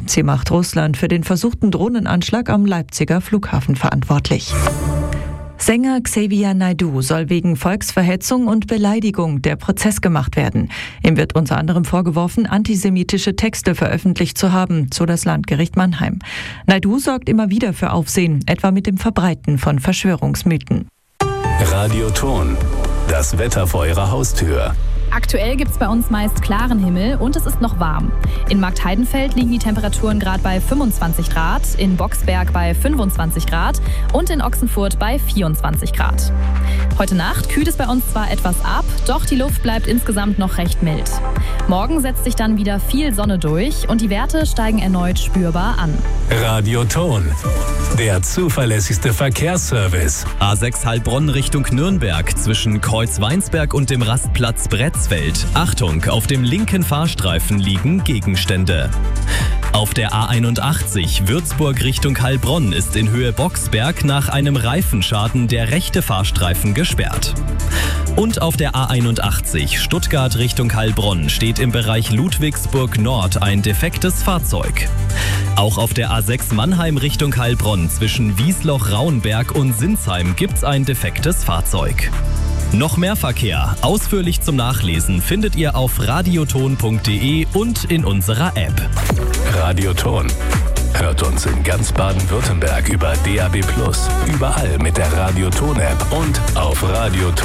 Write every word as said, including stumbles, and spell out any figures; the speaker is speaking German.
Sie macht Russland für den versuchten Drohnenanschlag am Leipziger Flughafen verantwortlich. Sänger Xavier Naidoo soll wegen Volksverhetzung und Beleidigung der Prozess gemacht werden. Ihm wird unter anderem vorgeworfen, antisemitische Texte veröffentlicht zu haben, so das Landgericht Mannheim. Naidoo sorgt immer wieder für Aufsehen, etwa mit dem Verbreiten von Verschwörungsmythen. Radioton, das Wetter vor Ihrer Haustür. Aktuell gibt es bei uns meist klaren Himmel und es ist noch warm. In Marktheidenfeld liegen die Temperaturen gerade bei fünfundzwanzig Grad, in Boxberg bei fünfundzwanzig Grad und in Ochsenfurt bei vierundzwanzig Grad. Heute Nacht kühlt es bei uns zwar etwas ab, doch die Luft bleibt insgesamt noch recht mild. Morgen setzt sich dann wieder viel Sonne durch und die Werte steigen erneut spürbar an. Radioton, der zuverlässigste Verkehrsservice. A sechs Heilbronn Richtung Nürnberg zwischen Kreuzweinsberg und dem Rastplatz Bretzfeld. Achtung, auf dem linken Fahrstreifen liegen Gegenstände. Auf der A einundachtzig Würzburg Richtung Heilbronn ist in Höhe Boxberg nach einem Reifenschaden der rechte Fahrstreifen gesperrt. Und auf der A einundachtzig Stuttgart Richtung Heilbronn steht im Bereich Ludwigsburg Nord ein defektes Fahrzeug. Auch auf der A sechs Mannheim Richtung Heilbronn zwischen Wiesloch-Rauenberg und Sinsheim gibt's ein defektes Fahrzeug. Noch mehr Verkehr, ausführlich zum Nachlesen, findet ihr auf radioton punkt de und in unserer App. Radioton. Hört uns in ganz Baden-Württemberg über D A B plus, überall mit der Radioton-App und auf radioton